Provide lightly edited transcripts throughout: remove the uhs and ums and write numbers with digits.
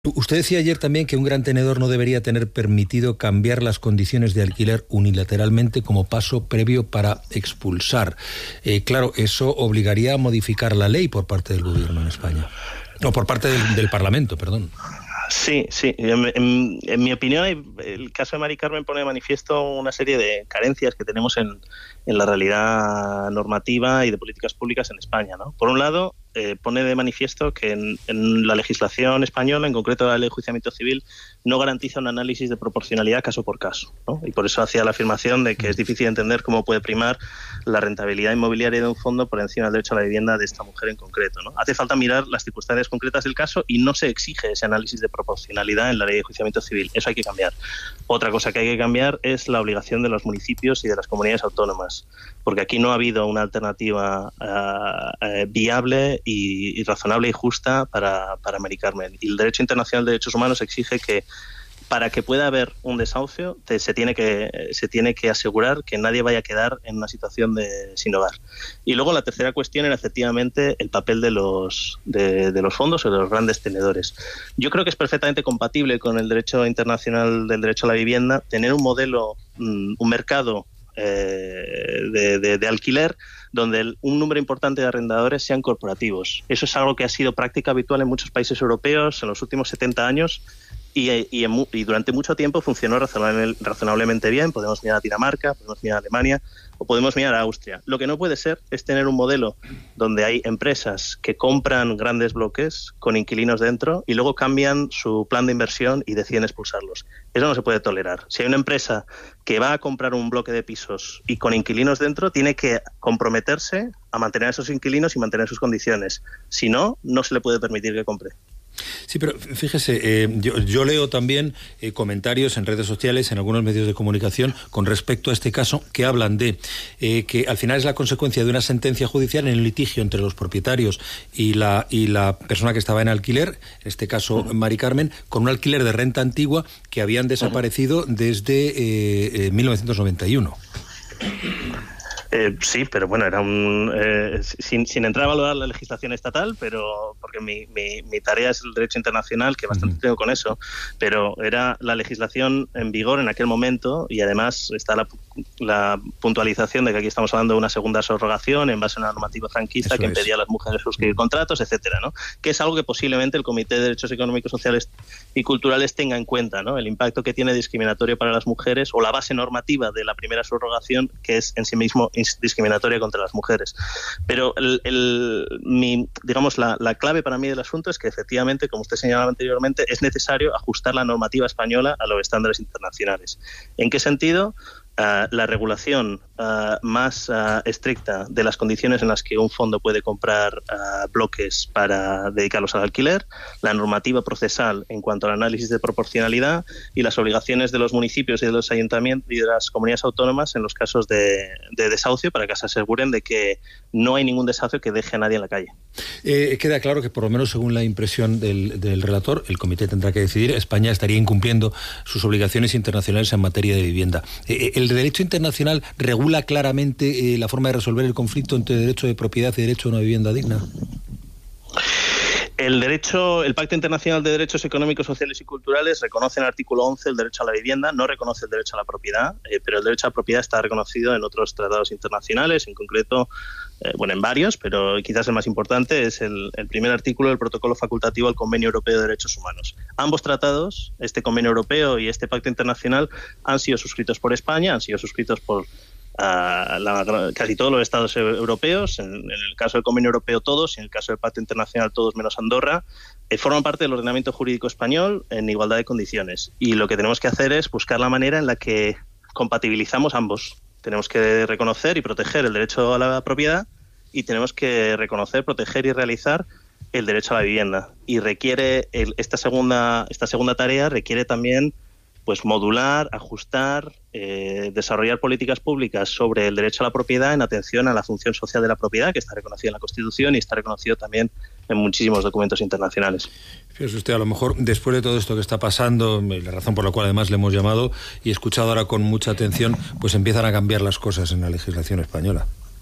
Usted decía ayer también que un gran tenedor no debería tener permitido cambiar las condiciones de alquiler unilateralmente como paso previo para expulsar. Claro, eso obligaría a modificar la ley por parte del gobierno en España. O por parte del Parlamento, perdón. Sí. En mi opinión, el caso de Mari Carmen pone de manifiesto una serie de carencias que tenemos en la realidad normativa y de políticas públicas en España, ¿no? Por un lado, pone de manifiesto que en la legislación española, en concreto la ley de enjuiciamiento civil, no garantiza un análisis de proporcionalidad caso por caso, ¿no? Y por eso hacía la afirmación de que es difícil entender cómo puede primar la rentabilidad inmobiliaria de un fondo por encima del derecho a la vivienda de esta mujer en concreto, ¿no? Hace falta mirar las circunstancias concretas del caso y no se exige ese análisis de proporcionalidad en la ley de enjuiciamiento civil. Eso hay que cambiar. Otra cosa que hay que cambiar es la obligación de los municipios y de las comunidades autónomas, porque aquí no ha habido una alternativa viable y razonable y justa para Mari Carmen. Y el derecho internacional de derechos humanos exige que para que pueda haber un desahucio se tiene que asegurar que nadie vaya a quedar en una situación de sin hogar. Y luego la tercera cuestión era efectivamente el papel de los fondos o de los grandes tenedores. Yo creo que es perfectamente compatible con el derecho internacional del derecho a la vivienda tener un modelo, un mercado de alquiler donde un número importante de arrendadores sean corporativos. Eso es algo que ha sido práctica habitual en muchos países europeos en los últimos 70 años y durante mucho tiempo funcionó razonablemente bien. Podemos mirar a Dinamarca, podemos mirar a Alemania o podemos mirar a Austria. Lo que no puede ser es tener un modelo donde hay empresas que compran grandes bloques con inquilinos dentro y luego cambian su plan de inversión y deciden expulsarlos. Eso no se puede tolerar. Si hay una empresa que va a comprar un bloque de pisos y con inquilinos dentro, tiene que comprometerse a mantener a esos inquilinos y mantener sus condiciones. Si no, no se le puede permitir que compre. Sí, pero fíjese, yo leo también comentarios en redes sociales, en algunos medios de comunicación, con respecto a este caso, que hablan de que al final es la consecuencia de una sentencia judicial en el litigio entre los propietarios y la persona que estaba en alquiler, en este caso Mari Carmen, con un alquiler de renta antigua que habían desaparecido desde 1991. Sí, pero bueno, era sin entrar a valorar la legislación estatal, pero porque mi tarea es el derecho internacional, que bastante tengo con eso, pero era la legislación en vigor en aquel momento y además está la puntualización de que aquí estamos hablando de una segunda subrogación en base a una normativa franquista que impedía a las mujeres suscribir contratos, etcétera, ¿no? Que es algo que posiblemente el Comité de Derechos Económicos, Sociales y Culturales tenga en cuenta, ¿no? El impacto que tiene discriminatorio para las mujeres o la base normativa de la primera subrogación, que es en sí mismo discriminatoria contra las mujeres. Pero digamos la clave para mí del asunto es que efectivamente, como usted señalaba anteriormente, es necesario ajustar la normativa española a los estándares internacionales. ¿En qué sentido? La regulación más estricta de las condiciones en las que un fondo puede comprar bloques para dedicarlos al alquiler, la normativa procesal en cuanto al análisis de proporcionalidad y las obligaciones de los municipios y de los ayuntamientos y de las comunidades autónomas en los casos de desahucio para que se aseguren de que no hay ningún desahucio que deje a nadie en la calle. Queda claro que por lo menos según la impresión del relator, el comité tendrá que decidir, España estaría incumpliendo sus obligaciones internacionales en materia de vivienda. ¿El derecho internacional regula claramente la forma de resolver el conflicto entre derecho de propiedad y derecho a una vivienda digna? El Pacto Internacional de Derechos Económicos, Sociales y Culturales reconoce en el artículo 11 el derecho a la vivienda, no reconoce el derecho a la propiedad, pero el derecho a la propiedad está reconocido en otros tratados internacionales, en concreto, en varios, pero quizás el más importante es el primer artículo del protocolo facultativo al Convenio Europeo de Derechos Humanos. Ambos tratados, este Convenio Europeo y este Pacto Internacional, han sido suscritos por España, han sido suscritos por casi todos los estados europeos, en el caso del Convenio Europeo todos, y en el caso del Pacto Internacional todos menos Andorra, forman parte del ordenamiento jurídico español en igualdad de condiciones. Y lo que tenemos que hacer es buscar la manera en la que compatibilizamos ambos. Tenemos que reconocer y proteger el derecho a la propiedad y tenemos que reconocer, proteger y realizar el derecho a la vivienda. Y requiere esta segunda tarea requiere también pues modular, ajustar, desarrollar políticas públicas sobre el derecho a la propiedad en atención a la función social de la propiedad, que está reconocida en la Constitución y está reconocido también en muchísimos documentos internacionales. Fíjese usted, a lo mejor después de todo esto que está pasando, la razón por la cual además le hemos llamado y escuchado ahora con mucha atención, pues empiezan a cambiar las cosas en la legislación española.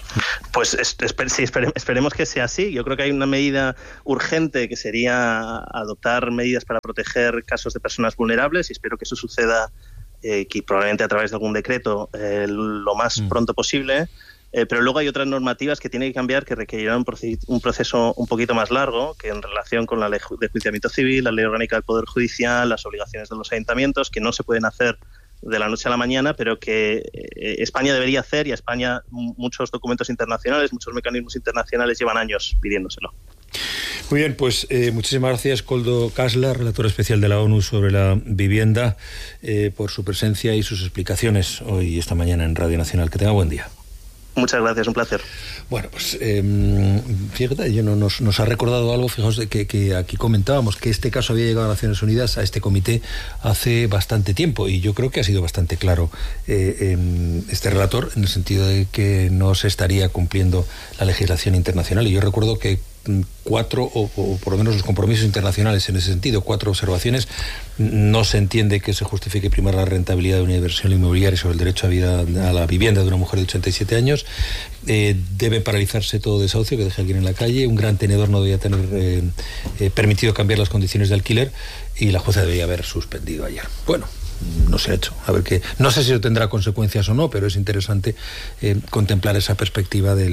Pues esperemos que sea así. Yo creo que hay una medida urgente que sería adoptar medidas para proteger casos de personas vulnerables, y espero que eso suceda, que probablemente a través de algún decreto, lo más pronto posible. Pero luego hay otras normativas que tienen que cambiar, que requerirán un proceso un poquito más largo, que en relación con la ley de enjuiciamiento civil, la ley orgánica del Poder Judicial, las obligaciones de los ayuntamientos, que no se pueden hacer de la noche a la mañana, pero que España debería hacer, y a España muchos documentos internacionales, muchos mecanismos internacionales llevan años pidiéndoselo. Muy bien, pues muchísimas gracias, Koldo Kastler, relator especial de la ONU sobre la vivienda, por su presencia y sus explicaciones hoy y esta mañana en Radio Nacional. Que tenga buen día. Muchas gracias, un placer. Bueno, pues fíjate, nos ha recordado algo. Fijaos que aquí comentábamos que este caso había llegado a Naciones Unidas, a este comité, hace bastante tiempo, y yo creo que ha sido bastante claro este relator, en el sentido de que no se estaría cumpliendo la legislación internacional. Y yo recuerdo que 4, o por lo menos los compromisos internacionales en ese sentido, 4 observaciones. No se entiende que se justifique primero la rentabilidad de una inversión inmobiliaria sobre el derecho a la vivienda de una mujer de 87 años. Debe paralizarse todo desahucio que deje a alguien en la calle. Un gran tenedor no debería tener permitido cambiar las condiciones de alquiler, y la jueza debería haber suspendido ayer. Bueno, no se ha hecho. A ver qué. No sé si eso tendrá consecuencias o no, pero es interesante contemplar esa perspectiva de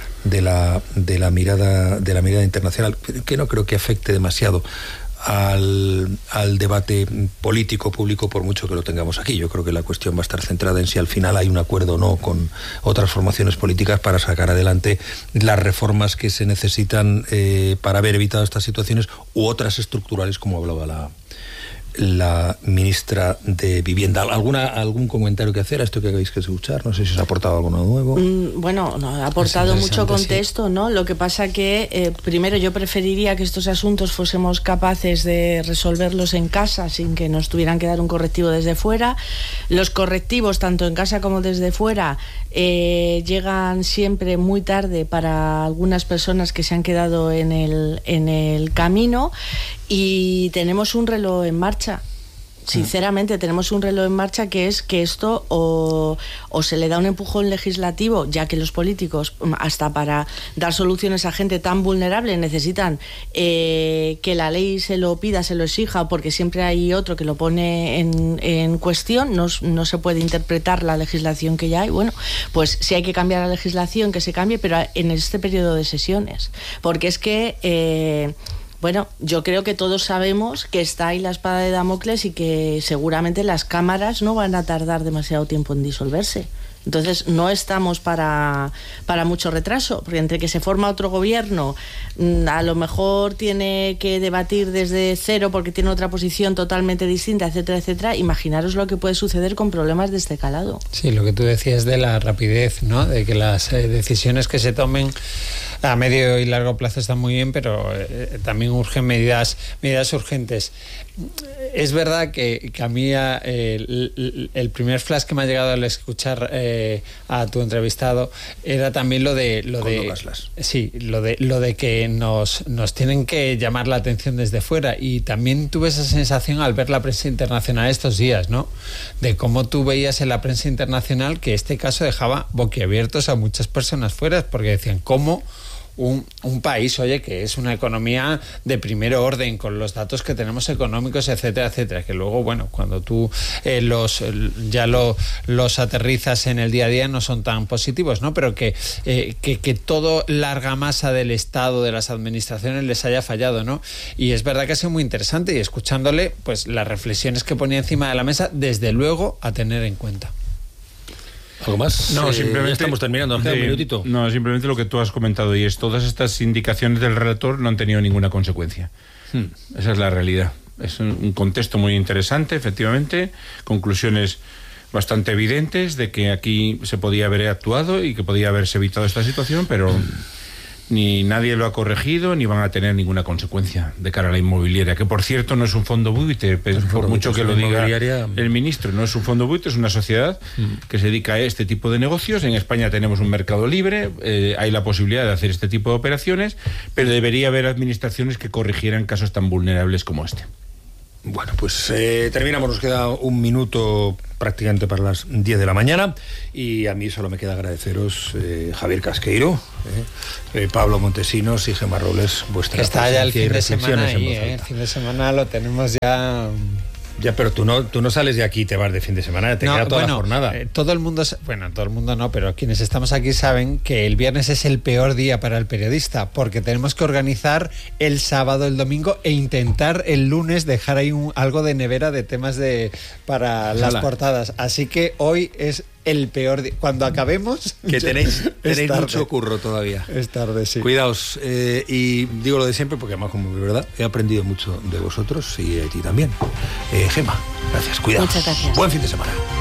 la mirada internacional, que no creo que afecte demasiado al debate político público, por mucho que lo tengamos aquí. Yo creo que la cuestión va a estar centrada en si al final hay un acuerdo o no con otras formaciones políticas para sacar adelante las reformas que se necesitan para haber evitado estas situaciones, u otras estructurales, como hablaba la ministra de Vivienda. ¿Algún comentario que hacer a esto que acabáis de escuchar? No sé si os ha aportado algo nuevo. Bueno, ha aportado mucho contexto, sí, ¿no? Lo que pasa que, primero, yo preferiría que estos asuntos fuésemos capaces de resolverlos en casa sin que nos tuvieran que dar un correctivo desde fuera. Los correctivos, tanto en casa como desde fuera, llegan siempre muy tarde para algunas personas que se han quedado en el camino, y tenemos un reloj en marcha. Sinceramente, tenemos un reloj en marcha, que es que esto o se le da un empujón legislativo, ya que los políticos, hasta para dar soluciones a gente tan vulnerable, necesitan que la ley se lo pida, se lo exija, porque siempre hay otro que lo pone en cuestión. No se puede interpretar la legislación que ya hay. Bueno, pues si hay que cambiar la legislación, que se cambie, pero en este periodo de sesiones. Porque es que... Bueno, yo creo que todos sabemos que está ahí la espada de Damocles, y que seguramente las cámaras no van a tardar demasiado tiempo en disolverse. Entonces no estamos para mucho retraso, porque entre que se forma otro gobierno, a lo mejor tiene que debatir desde cero porque tiene otra posición totalmente distinta, etcétera, etcétera. Imaginaros lo que puede suceder con problemas de este calado. Sí, lo que tú decías de la rapidez, ¿no? De que las decisiones que se tomen a medio y largo plazo están muy bien, pero también urgen medidas urgentes. Es verdad que a mí el primer flash que me ha llegado al escuchar a tu entrevistado era también lo de que nos tienen que llamar la atención desde fuera, y también tuve esa sensación al ver la prensa internacional estos días, ¿no? De cómo tú veías en la prensa internacional que este caso dejaba boquiabiertos a muchas personas fuera, porque decían, ¿cómo un país, oye, que es una economía de primer orden, con los datos que tenemos económicos, etcétera, etcétera, que luego, bueno, cuando tú los aterrizas en el día a día no son tan positivos, ¿no? Pero que todo la argamasa del Estado, de las administraciones, les haya fallado, ¿no? Y es verdad que ha sido muy interesante, y escuchándole, pues las reflexiones que ponía encima de la mesa, desde luego a tener en cuenta. ¿Algo más? No, simplemente estamos terminando. Un minutito. No, simplemente lo que tú has comentado, y es todas estas indicaciones del relator no han tenido ninguna consecuencia. Esa es la realidad. Es un contexto muy interesante, efectivamente, conclusiones bastante evidentes de que aquí se podía haber actuado y que podía haberse evitado esta situación, pero ni nadie lo ha corregido, ni van a tener ninguna consecuencia de cara a la inmobiliaria, que por cierto no es un fondo buite, por mucho que lo diga el ministro, no es un fondo buite, es una sociedad que se dedica a este tipo de negocios. En España tenemos un mercado libre, hay la posibilidad de hacer este tipo de operaciones, pero debería haber administraciones que corrigieran casos tan vulnerables como este. Bueno, pues terminamos, nos queda un minuto prácticamente para las 10 de la mañana y a mí solo me queda agradeceros, Javier Casqueiro, Pablo Montesinos y Gemma Robles, vuestra presencia. Está ya el fin de semana ahí, el fin de semana lo tenemos ya... Ya, pero tú no sales de aquí y te vas de fin de semana, te queda toda la jornada. Todo el mundo no, pero quienes estamos aquí saben que el viernes es el peor día para el periodista, porque tenemos que organizar el sábado, el domingo e intentar el lunes dejar ahí algo de nevera de temas para las portadas. Así que hoy es el peor día. Cuando acabemos... Que tenéis mucho curro todavía. Es tarde, sí. Cuidaos. Y digo lo de siempre porque además, como de verdad, he aprendido mucho de vosotros y de ti también. Gemma, gracias. Cuidaos. Muchas gracias. Buen fin de semana.